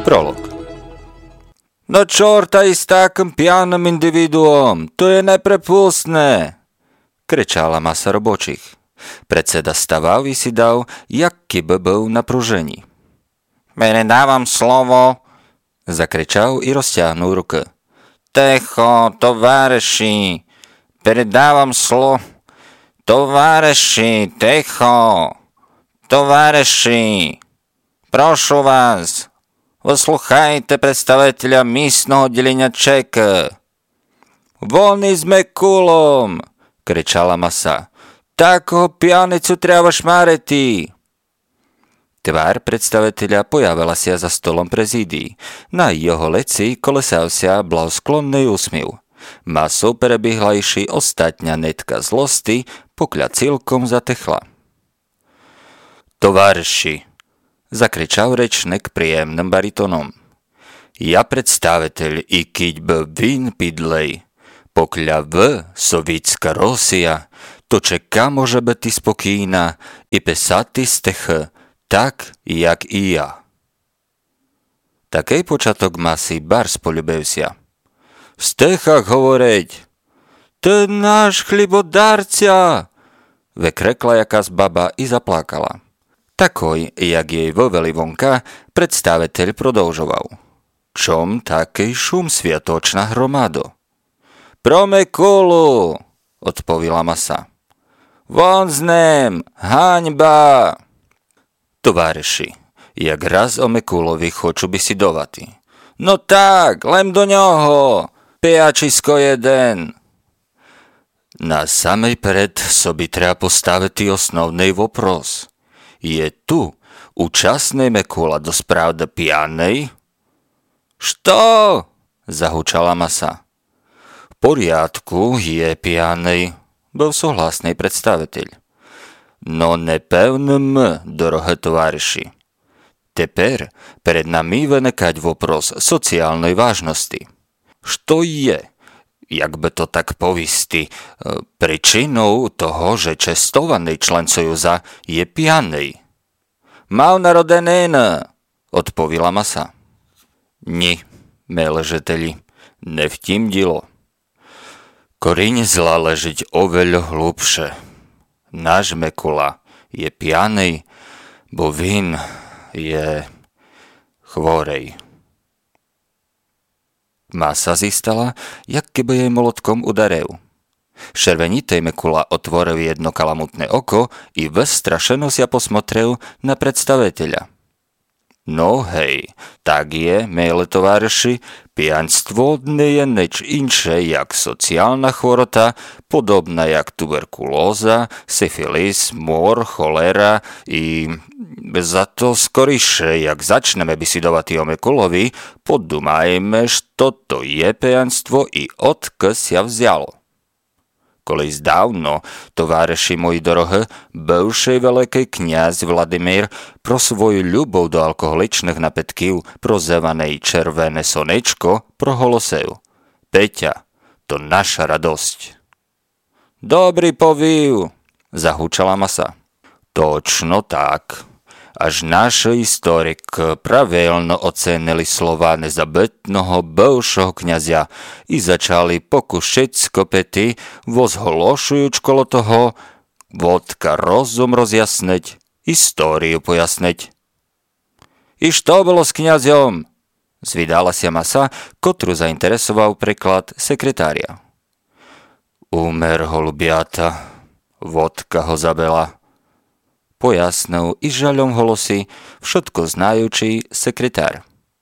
Prolog. No čorta i s takým pijanym individuom, to je neprepustné, kričala masa robočích. Predseda staval i si dal, jak kyb byl na pružení. Dávam slovo, zakričal i rozťahnul ruky. Techo, tovareši, predávam slovo. Tovareši, techo, tovareši, prošu vás, posluchajte predstaviteľa místneho oddelenia ČEK. Voľný sme kulom, kričala masa. Takého pijanicu treba šmareti. Tvár predstaviteľa pojavila sa za stolom prezídii. Na jeho leci kolesal sa blahosklonný úsmiv. Masou prebihlajší ostatňa netka zlosti pokľa cilkom zatechla. Tovarši, zakričal rečnek príjemným baritonom. Ja predstaviteľ, i keď by vin pidlej, pokľa v sovietská Rosia, to čeká môže byť spokojná i pesati stech, tak, jak i ja. Takej počatok masy bar spolubivся. V stechách hovoreť, to náš chlibodarca, vekrekla jaká baba i zaplakala. Takoj, jak jej voveli vonka, predstaviteľ prodolžoval. Čom taký šum sviatočná hromado? Prome kulu, odpovila masa. Von z nem, haňba! Tovareši, jak raz o Mekulovi chcú bisidovati. No tak, len do ňoho, pijačisko jeden. Na samej pred sobi treba postaviť osnovný vopros. Je tu účastný Mekula dosť pravda pijanej? Što? Zahučala masa. V poriadku, je pijanej, bol súhlasný predstaviteľ. No nepevným, dorohé tovareši. Teper pred nami vynekať vopros sociálnej vážnosti. Što je, jak by to tak povisti, príčinou toho, že čestovaný člen Sojuza je pijanej? Mal narodeniny, odpovila masa. Ni, meležeteli, nevtím dilo. Koríň zla ležiť oveľa hlubše. Náš Mekula je pijanej, bo vin je chvorej. Masa zistala, jak keby jej molotkom udaril. Šervenitej Mekula otvoril jedno kalamutné oko i vystrašeno sa posmotrel na predstaviteľa. No hej, tak je, milé tovareši, pijanstvo nie je nič inše jak sociálna chvorota, podobná jak tuberkulóza, syfilis, mor, cholera i za to skoriše, jak začneme bisidovať o Mekulovi, podumajme, što to je pijanstvo i odkiaľ sa vzalo. Kolись dávno, tovareši moji dorohé, bivšej veľký kňaz Vladimír pro svoju ľubov do alkoholičných napätkів, pro zevanej červené sonečko, proholosil. Peťa, to naša radosť. Dobrý povív, zahúčala masa. Točno tak. Až náš historik pravidelno ocenili slova nezabitného bivšieho kňazia i začali pokúšať skopety, vozhološujuč kolo toho, vodka rozum rozjasniť, históriu pojasniť. I što bolo s kňazom? Zvidala sa masa, kotru zainteresoval preklad sekretária. Umer holubiata, vodka ho zabela. Pojasnil i žaľom holosi všetko znajúci sekretár.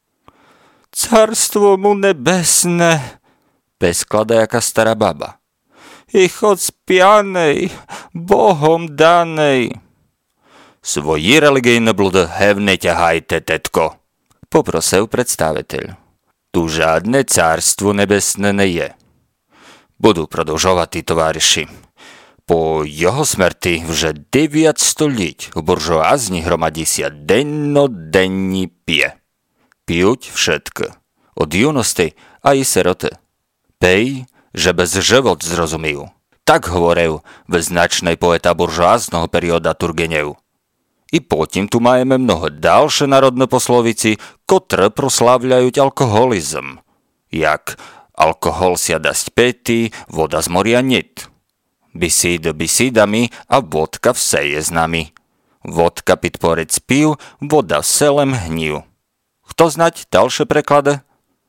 Carstvo mu nebesné, peskla dajaká stará baba. Ich od spianej, Bohom danej. Svoji religijné blúdy hevne ťahajte, tetko, poprosil predstaviteľ. Tu žiadne carstvo nebesné neje. Budú prodlžovať tí továriši. Po jeho smrti вже 9 століть буржуазні hromadí sa dennodenní pije. Pijуть všetky, od junosti a i siroty. Pej, že bez život zrozumiejú. Tak hovoril wyznačnej poeta buržoázneho perioda Turgenev. I potom tu máme mnoho ďalšie národné poslovici, kotre proslavľajú alkoholizm. Jak alkohol sia dasť pety, voda z moria niet. Bisíd bisídami a vodka vse je s nami. Vodka pitporec piju, voda selem hniju. Kto znať ďalšie preklady?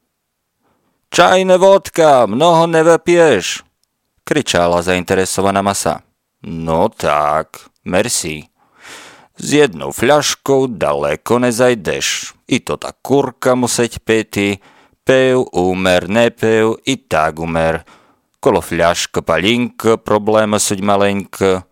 Čajne vodka, mnoho nevypieš, kričala zainteresovaná masa. No tak, merci. S jednou fľaškou daleko nezajdeš. I to tá kurka museť pety, pev, umer, nepev, i tak umer. Kolo fľaška palinka, probléma suď malenka.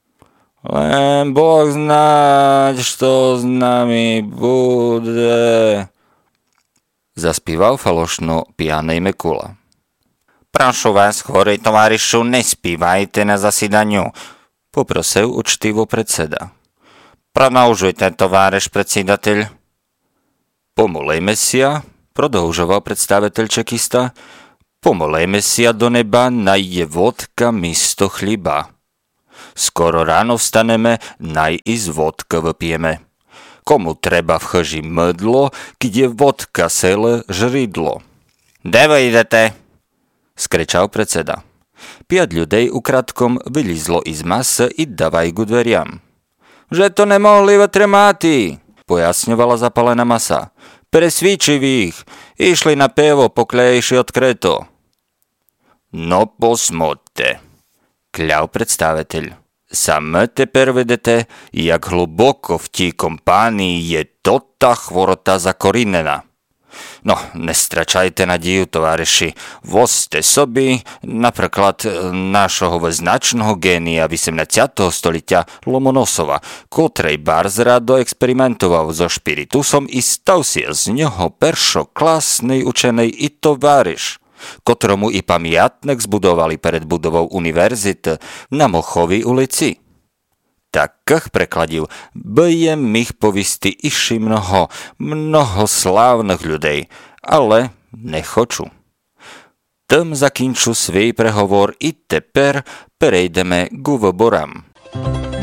Len Boh znáť, što s nami bude, zaspíval falošno pijanej Mekula. Prošu vás, chorej továrišu, nespívajte na zasidaniu, poprosil učtivo predseda. Prodloužujte, továriš predsídateľ. Pomolejme sia, prodloužoval predstaviteľ čekista, pomolejme sia do neba, naj je vodka místo chliba. Skoro ráno vstaneme, naj i z vodka vypijeme. Komu treba v chrži mydlo, keď je vodka celé žridlo? Kde vy idete? Skričal predseda. 5 ľudí ukradkom vylizlo iz mase i davaj ku dveriam. Že to nemohli vetremáti, pojasňovala zapalená masa. Presvíčivých, išli na pivo poklejši odkreto. No posmoďte, kľav predstaviteľ. Same teper vedete, jak hluboko v tí kompánii je tota chvorota zakorinena. No, nestračajte nadію, tovareši. Vozte sobi, napríklad našoho značného génia 18. stoliťa Lomonosova, kotrej Barzrado experimentoval so špiritusom i stav si z neho peršoklasnej učenej i tovariš, kotromu i pamiatnek zbudovali pred budovou univerzity na Mochovej ulici. Tak prekladil, bjem ich povisti iši mnoho slávnych ľudí, ale nechoču. Tam zakinču svoj prehovor i teper prejdeme ku voboram.